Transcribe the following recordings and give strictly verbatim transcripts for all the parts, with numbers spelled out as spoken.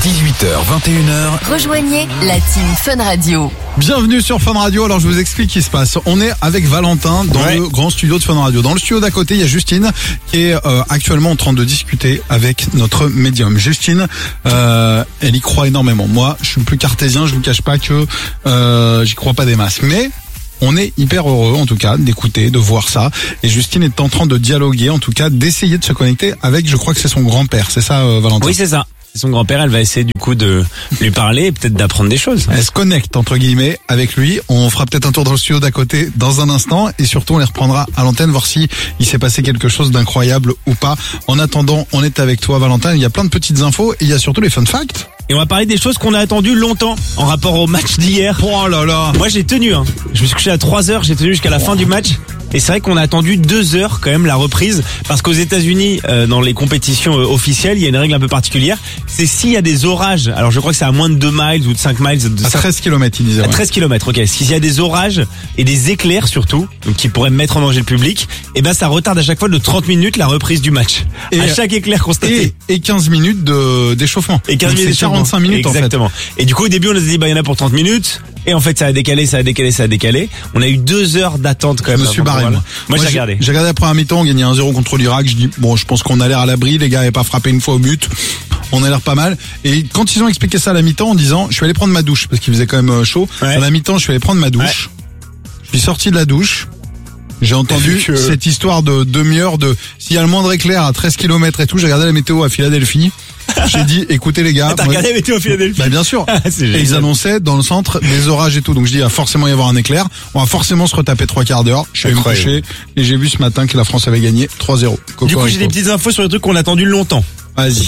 dix-huit heures vingt et une heures. Rejoignez la team Fun Radio. Bienvenue sur Fun Radio. Alors je vous explique ce qui se passe. On est avec Valentin dans ouais. le grand studio de Fun Radio. Dans le studio d'à côté, il y a Justine qui est euh, actuellement en train de discuter avec notre médium. Justine, euh, elle y croit énormément. Moi, je suis plus cartésien. Je vous cache pas que euh, j'y crois pas des masses, mais on est hyper heureux, en tout cas, d'écouter, de voir ça. Et Justine est en train de dialoguer, en tout cas, d'essayer de se connecter avec, je crois que c'est son grand-père. C'est ça, euh, Valentin? Oui, c'est ça. C'est son grand-père. Elle va essayer du coup de lui parler et peut-être d'apprendre des choses. Elle se connecte, entre guillemets, avec lui. On fera peut-être un tour dans le studio d'à côté dans un instant. Et surtout, on les reprendra à l'antenne, voir si il s'est passé quelque chose d'incroyable ou pas. En attendant, on est avec toi, Valentin. Il y a plein de petites infos et il y a surtout les fun facts. Et on va parler des choses qu'on a attendues longtemps en rapport au match d'hier. Oh là là. Moi, j'ai tenu, hein. Je me suis couché à trois heures, j'ai tenu jusqu'à la fin du match. Et c'est vrai qu'on a attendu deux heures quand même la reprise, parce qu'aux États-Unis, euh, dans les compétitions euh, officielles, il y a une règle un peu particulière. C'est s'il y a des orages. Alors je crois que c'est à moins de deux miles ou de cinq miles. De à treize kilomètres, il disait. À ouais. treize kilomètres, ok. S'il y a des orages et des éclairs surtout, donc qui pourraient mettre en danger le public, et ben ça retarde à chaque fois de trente minutes la reprise du match. Et à chaque éclair constaté. Et, et quinze minutes de d'échauffement. Et quinze donc minutes c'est quarante-cinq minutes exactement. en fait. Et du coup au début on a dit bah il y en a pour trente minutes. Et en fait ça a décalé, ça a décalé, ça a décalé. On a eu deux heures d'attente quand même. Je me suis barré. Moi, moi, moi j'ai j'ai regardé. J'ai regardé la première mi-temps, on gagnait un zéro contre l'Irak. Je dis bon, je pense qu'on a l'air à l'abri. Les gars n'avaient pas frappé une fois au but. On a l'air pas mal. Et quand ils ont expliqué ça à la mi-temps en disant, je suis allé prendre ma douche parce qu'il faisait quand même chaud. Ouais. À la mi-temps, je suis allé prendre ma douche. Ouais. Je suis sorti de la douche. J'ai entendu que... cette histoire de demi-heure de s'il y a le moindre éclair à treize kilomètres et tout. J'ai regardé la météo à Philadelphie. J'ai dit, écoutez les gars. Ah, t'as moi, regardé la météo à Philadelphie? Bah bien sûr. Et ils annonçaient dans le centre des orages et tout. Donc je dis, il va forcément y avoir un éclair. On va forcément se retaper trois quarts d'heure. Je suis allé me coucher et j'ai vu ce matin que la France avait gagné trois zéro. Coco du coup, j'ai des petites infos sur les trucs qu'on a attendu longtemps. Vas-y.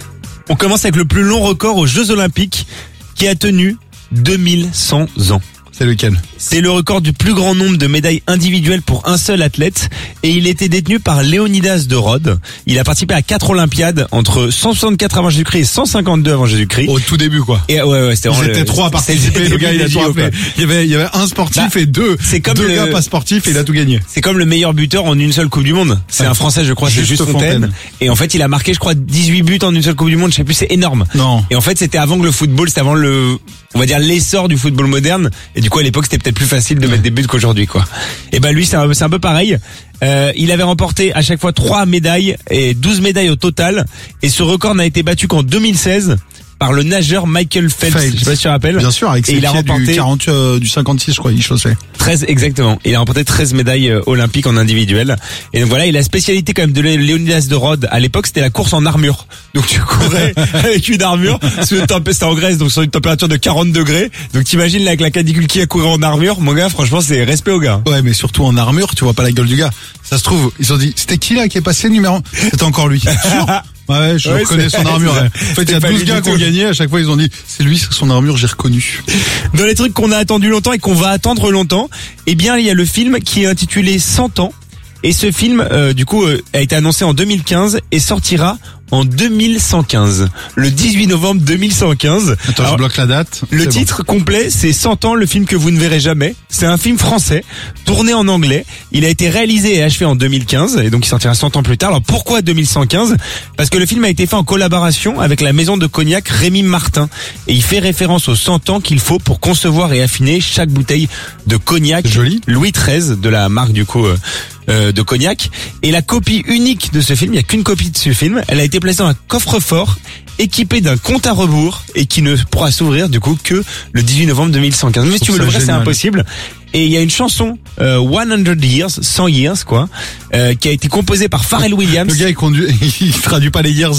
On commence avec le plus long record aux Jeux Olympiques qui a tenu deux mille cent ans. C'est lequel? C'est le record du plus grand nombre de médailles individuelles pour un seul athlète et il était détenu par Léonidas de Rhodes. Il a participé à quatre Olympiades entre cent soixante-quatre avant Jésus-Christ et cent cinquante-deux avant Jésus-Christ. Au tout début quoi. Et ouais ouais, c'était Ils étaient le... trois à participer, le gars il a tout rappelé. Il y avait il y avait un sportif bah, et deux c'est comme deux le... gars pas sportifs et il a tout gagné. C'est comme le meilleur buteur en une seule Coupe du monde. C'est ouais. un Français je crois, Juste c'est Juste Fontaine. Fontaine. Et en fait, il a marqué je crois dix-huit buts en une seule Coupe du monde, je sais plus, c'est énorme. Non. Et en fait, c'était avant que le football, c'était avant le on va dire l'essor du football moderne et du coup à l'époque, c'était peut-être plus facile de mettre des buts qu'aujourd'hui quoi. Et ben lui c'est un, c'est un peu pareil. Euh, il avait remporté à chaque fois trois médailles et douze médailles au total et ce record n'a été battu qu'en deux mille seize par le nageur Michael Phelps. Phelps. Je sais pas si tu te rappelles. Bien sûr, avec ses pieds du quarante euh, du cinquante-six je crois, il chaussait. treize exactement. Il a remporté treize médailles euh, olympiques en individuel. Et donc voilà, et la spécialité quand même de Léonidas de Rhodes à l'époque, c'était la course en armure. Donc tu courais avec une armure, c'était en Grèce, donc sur une température de quarante degrés. Donc t'imagines là avec la canicule qui a couru en armure, mon gars, franchement c'est respect au gars. Ouais, mais surtout en armure, tu vois pas la gueule du gars. Ça se trouve, ils ont dit, c'était qui là qui est passé numéro un? C'était encore lui. Sûr? Ouais, je ouais, reconnais son armure. Ouais. En fait, il y a douze gars qui ont gagné. À chaque fois, ils ont dit, c'est lui, son armure, j'ai reconnu. Dans les trucs qu'on a attendu longtemps et qu'on va attendre longtemps, eh bien, il y a le film qui est intitulé cent ans. Et ce film, euh, du coup, euh, a été annoncé en deux mille quinze et sortira en deux mille cent quinze. Le dix-huit novembre deux mille cent quinze. Attends, Alors, je bloque la date. Le titre bon. complet, c'est cent ans, le film que vous ne verrez jamais. C'est un film français, tourné en anglais. Il a été réalisé et achevé en deux mille quinze, et donc il sortira cent ans plus tard. Alors pourquoi deux mille cent quinze? Parce que le film a été fait en collaboration avec la maison de cognac Rémy Martin. Et il fait référence aux cent ans qu'il faut pour concevoir et affiner chaque bouteille de cognac Joli. Louis treize, de la marque du coup... Euh, Euh, de cognac. Et la copie unique de ce film, il n'y a qu'une copie de ce film, elle a été placée dans un coffre-fort équipé d'un compte à rebours et qui ne pourra s'ouvrir du coup que le dix-huit novembre deux mille cent quinze. Mais si tu veux l'ouvrir, c'est impossible. Et il y a une chanson euh, cent years, cent years quoi, euh, qui a été composée par Pharrell Williams. Le gars il conduit, il traduit pas les years.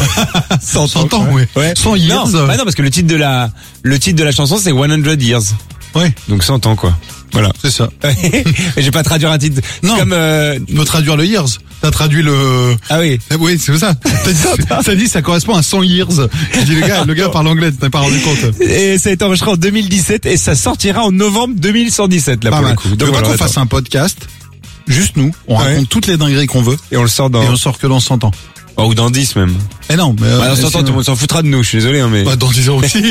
cent ans, ouais. ouais. cent years. Non, bah non, parce que le titre de la le titre de la chanson c'est cent years. Ouais. Donc cent ans quoi. Voilà. C'est ça. Mais je vais pas traduire un titre. Non. Comme euh... tu peux traduire le years. T'as traduit le. Ah oui. Oui, c'est ça. T'as dit, t'as dit ça correspond à cent years. Je dis le gars, le gars parle anglais, tu t'es pas rendu compte. Et ça a été enregistré en deux mille dix-sept et ça sortira en novembre deux mille cent dix-sept là pas pour mal. le coup. Donc voilà, qu'on fasse un podcast, juste nous, on ouais. raconte toutes les dingueries qu'on veut et on le sort dans. Et on sort que dans cent ans. Oh, ou dans dix même. Eh non, mais. Bah, dans cent ans, tout le monde s'en foutra de nous. Je suis désolé, hein, mais. Bah, dans dix ans aussi.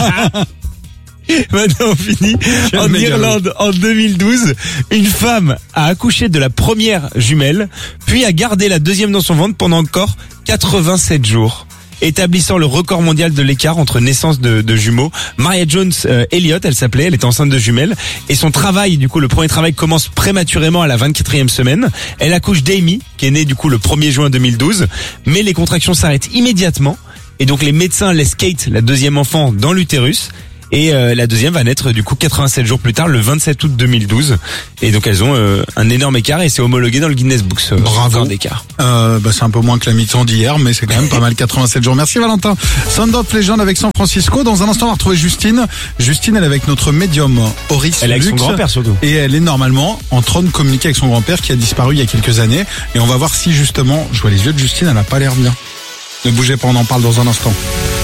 Maintenant on finit. En Irlande, en deux mille douze, une femme a accouché de la première jumelle, puis a gardé la deuxième dans son ventre pendant encore quatre-vingt-sept jours. établissant le record mondial de l'écart entre naissance de, de jumeaux. Maria Jones euh, Elliott, elle s'appelait, elle était enceinte de jumelles. Et son travail, du coup, le premier travail commence prématurément à la vingt-quatrième semaine. Elle accouche d'Amy, qui est née du coup le premier juin deux mille douze. Mais les contractions s'arrêtent immédiatement. Et donc les médecins laissent Kate, la deuxième enfant, dans l'utérus. Et euh, la deuxième va naître du coup quatre-vingt-sept jours plus tard, le vingt-sept août deux mille douze. Et donc elles ont euh, un énorme écart et c'est homologué dans le Guinness Book. Euh, Bravo. D'écart. Euh, bah, c'est un peu moins que la mi-temps d'hier, mais c'est quand même pas mal, quatre-vingt-sept jours. Merci Valentin. Sound of Legend avec San Francisco. Dans un instant, on va retrouver Justine. Justine, elle est avec notre médium Horis Elle est avec Lux, son grand-père surtout. Et elle est normalement en train de communiquer avec son grand-père qui a disparu il y a quelques années. Et on va voir si justement, je vois les yeux de Justine, elle a pas l'air bien. Ne bougez pas, on en parle dans un instant.